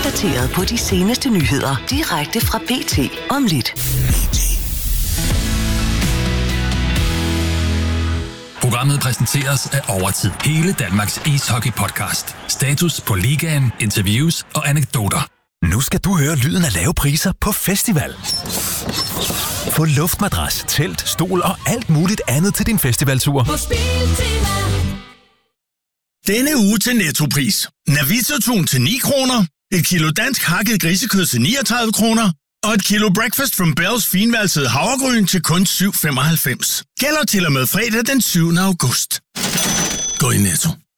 opdateret på de seneste nyheder direkte fra BT om lidt. Programmet præsenteres af Overtid. Hele Danmarks ishockey-podcast. Status på ligaen, interviews og anekdoter. Nu skal du høre lyden af lave priser på festival. Få luftmadras, telt, stol og alt muligt andet til din festivaltur. På Spiltema. Denne uge til Nettopris. Navito-tun til 9 kroner, et kilo dansk hakket grisekød til 39 kroner, og et kilo Breakfast from Bells finvalsede havregryn til kun 7,95. Gælder til og med fredag den 7. august. Gå i Netto.